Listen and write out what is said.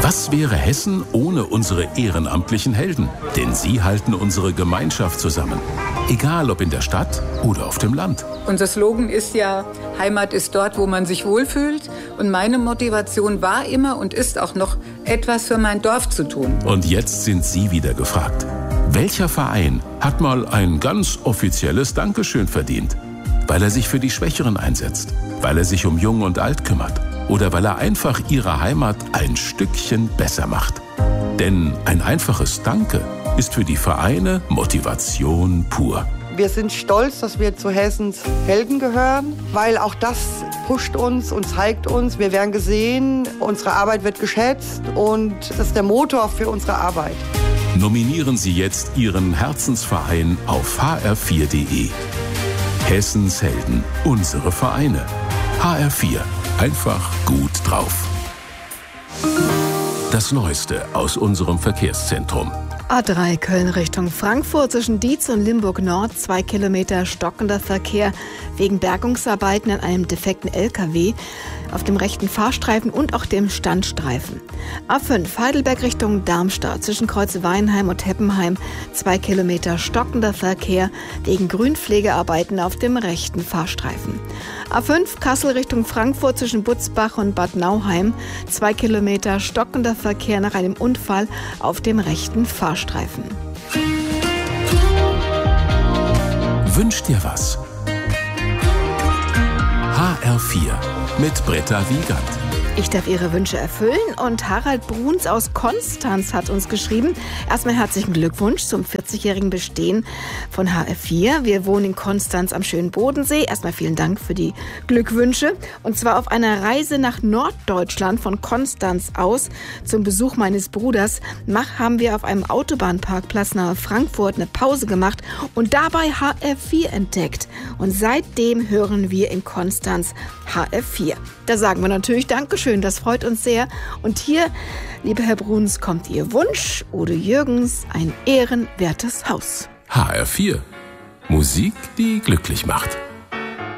Was wäre Hessen ohne unsere ehrenamtlichen Helden? Denn sie halten unsere Gemeinschaft zusammen. Egal ob in der Stadt oder auf dem Land. Unser Slogan ist ja, Heimat ist dort, wo man sich wohlfühlt. Und meine Motivation war immer und ist auch noch, etwas für mein Dorf zu tun. Und jetzt sind Sie wieder gefragt. Welcher Verein hat mal ein ganz offizielles Dankeschön verdient? Weil er sich für die Schwächeren einsetzt, weil er sich um Jung und Alt kümmert oder weil er einfach ihre Heimat ein Stückchen besser macht. Denn ein einfaches Danke ist für die Vereine Motivation pur. Wir sind stolz, dass wir zu Hessens Helden gehören, weil auch das pusht uns und zeigt uns, wir werden gesehen, unsere Arbeit wird geschätzt und das ist der Motor für unsere Arbeit. Nominieren Sie jetzt Ihren Herzensverein auf hr4.de. Hessens Helden, unsere Vereine. HR4, einfach gut drauf. Das Neueste aus unserem Verkehrszentrum. A3 Köln Richtung Frankfurt zwischen Dietz und Limburg Nord 2 Kilometer stockender Verkehr wegen Bergungsarbeiten an einem defekten LKW auf dem rechten Fahrstreifen und auch dem Standstreifen. A5 Heidelberg Richtung Darmstadt zwischen Kreuz Weinheim und Heppenheim 2 Kilometer stockender Verkehr wegen Grünpflegearbeiten auf dem rechten Fahrstreifen. A5 Kassel Richtung Frankfurt zwischen Butzbach und Bad Nauheim 2 Kilometer stockender Verkehr nach einem Unfall auf dem rechten Fahrstreifen. Wünsch dir was? HR4 mit Britta Wiegand. Ich darf Ihre Wünsche erfüllen und Harald Bruns aus Konstanz hat uns geschrieben. Erstmal herzlichen Glückwunsch zum 40-jährigen Bestehen von HR4. Wir wohnen in Konstanz am schönen Bodensee. Erstmal vielen Dank für die Glückwünsche. Und zwar auf einer Reise nach Norddeutschland von Konstanz aus zum Besuch meines Bruders haben wir auf einem Autobahnparkplatz nahe Frankfurt eine Pause gemacht und dabei HR4 entdeckt. Und seitdem hören wir in Konstanz HR4. Da sagen wir natürlich Dankeschön, das freut uns sehr. Und hier, lieber Herr Bruns, kommt Ihr Wunsch, Udo Jürgens, ein ehrenwertes Haus. HR4, Musik, die glücklich macht.